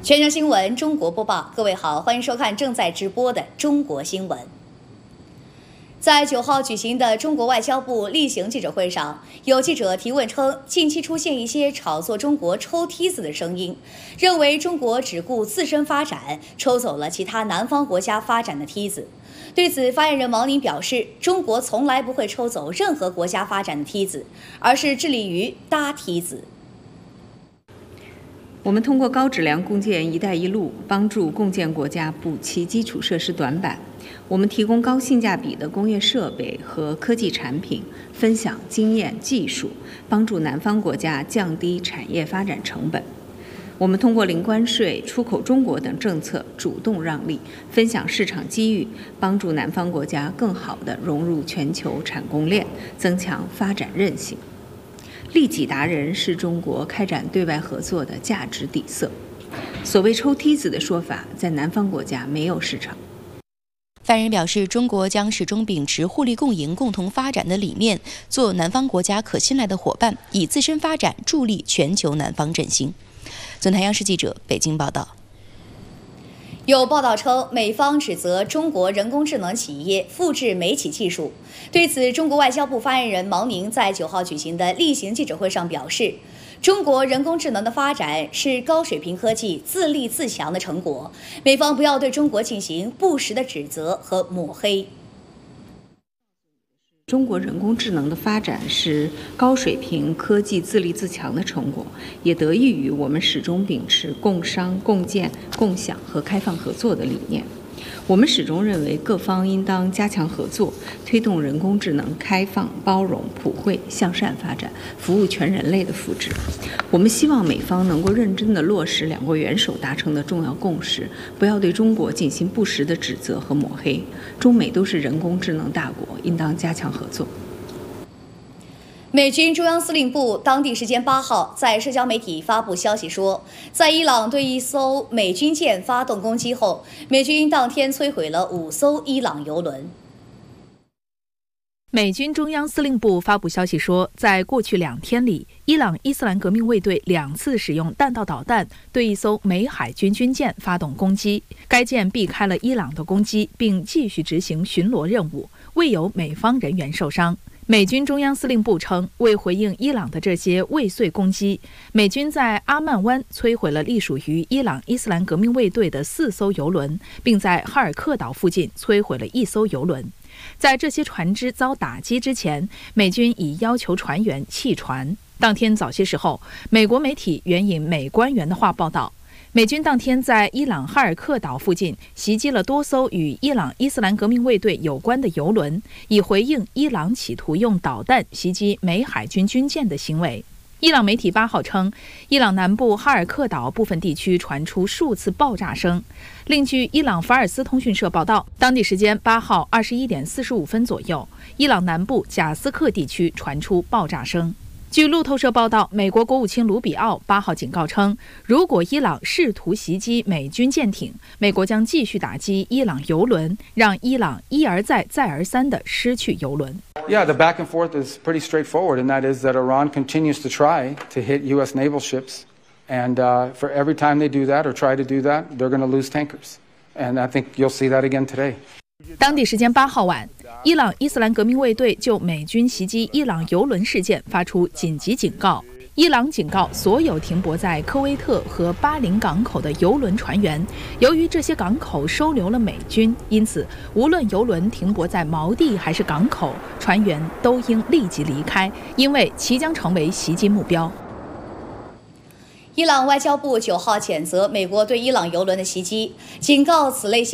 全球新闻中国播报，各位好，欢迎收看正在直播的中国新闻。在9号举行的中国外交部例行记者会上，有记者提问称，近期出现一些炒作中国抽梯子的声音，认为中国只顾自身发展，抽走了其他南方国家发展的梯子。对此，发言人王宁表示，中国从来不会抽走任何国家发展的梯子，而是致力于搭梯子。 我们通过高质量共建“一带一路”，帮助共建国家补齐基础设施短板。我们提供高性价比的工业设备和科技产品，分享经验技术，帮助南方国家降低产业发展成本。我们通过零关税、出口中国等政策主动让利，分享市场机遇，帮助南方国家更好地融入全球产供链，增强发展韧性。利己达人是中国开展对外合作的价值底色。所谓抽梯子的说法，在南方国家没有市场。 发言人表示，中国将始终秉持互利共赢、共同发展的理念，做南方国家可信赖的伙伴，以自身发展助力全球南方振兴。总台央视记者北京报道。 有报道称，美方指责中国人工智能企业复制美企技术。对此，中国外交部发言人毛宁在9号举行的例行记者会上表示，中国人工智能的发展是高水平科技自立自强的成果，美方不要对中国进行不实的指责和抹黑。 中国人工智能的发展是高水平科技自立自强的成果，也得益于我们始终秉持共商、共建、共享和开放合作的理念。我们始终认为各方应当加强合作，推动人工智能开放、包容、普惠、向善发展，服务全人类的福祉。我们希望美方能够认真地落实两国元首达成的重要共识，不要对中国进行不实的指责和抹黑。中美都是人工智能大国，应当加强合作。 美军中央司令部当地时间8号在社交媒体发布消息说，在伊朗对一艘美军舰发动攻击后，美军当天摧毁了5艘伊朗油轮。 美军中央司令部发布消息说，在过去2天里，伊朗伊斯兰革命卫队2次使用弹道导弹对一艘美海军军舰发动攻击，该舰避开了伊朗的攻击，并继续执行巡逻任务，未有美方人员受伤。美军中央司令部称，为回应伊朗的这些未遂攻击，美军在阿曼湾摧毁了隶属于伊朗伊斯兰革命卫队的4艘油轮，并在哈尔克岛附近摧毁了1艘油轮。在这些船只遭打击之前，美军已要求船员弃船。当天早些时候，美国媒体援引美官员的话报道，美军当天在伊朗哈尔克岛附近袭击了多艘与伊朗伊斯兰革命卫队有关的油轮，以回应伊朗企图用导弹袭击美海军军舰的行为。伊朗媒体8号称，伊朗南部哈尔克岛部分地区传出数次爆炸声。另据伊朗法尔斯通讯社报道，当地时间8号21点45分左右，伊朗南部贾斯克地区传出爆炸声。据路透社报道，美国国务卿卢比奥8号警告称，如果伊朗试图袭击美军舰艇，美国将继续打击伊朗油轮，让伊朗一而再再而三地失去油轮。 Yeah, the back and forth is pretty straightforward, and that is that Iran continues to try to hit U.S. naval ships, and for every time they do that or try to do that, they're going to lose tankers. And I think you'll see that again today. 当地时间8号晚，伊朗伊斯兰革命卫队就美军袭击伊朗油轮事件发出紧急警告。伊朗警告所有停泊在科威特和巴林港口的油轮船员，由于这些港口收留了美军，因此无论油轮停泊在锚地还是港口，船员都应立即离开，因为其将成为袭击目标。 伊朗外交部9号谴责美国对伊朗油轮的袭击，警告此类